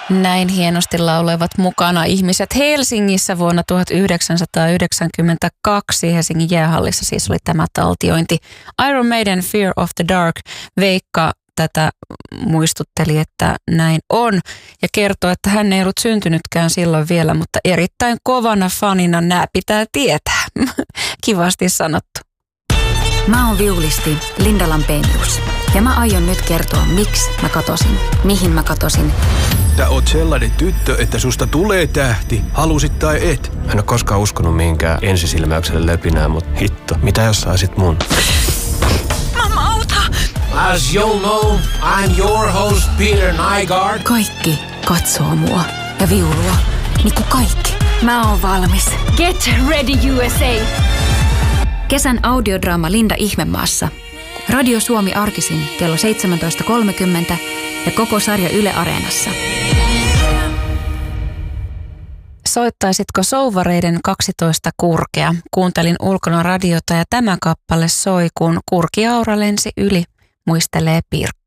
Näin hienosti laulevat mukana ihmiset Helsingissä vuonna 1992. Helsingin jäähallissa siis oli tämä taltiointi. Iron Maiden, Fear of the Dark. Veikka tätä muistutteli, että näin on. Ja kertoo, että hän ei ollut syntynytkään silloin vielä, mutta erittäin kovana fanina nämä pitää tietää. Kivasti sanottu. Mä oon viulisti Linda Lampenius. Ja mä aion nyt kertoa, miksi mä katosin, mihin mä katosin. Sä oot sellainen tyttö, että susta tulee tähti, halusit tai et. Mä en oo koskaan uskonut mihinkään ensisilmäykselle löpinää, mutta hitto, mitä jos saisit mun? Mamma, auta! As you'll know, I'm your host Peter Nygaard. Kaikki katsoo mua ja viulua, niin kuin kaikki. Mä oon valmis. Get ready USA! Kesän audiodraama Linda Ihmemaassa. Radio Suomi arkisin kello 17.30 ja koko sarja Yle Areenassa. Soittaisitko Souvareiden 12 kurkea? Kuuntelin ulkona radiota ja tämä kappale soi, kun kurkiaura lensi yli, muistelee Pirkka.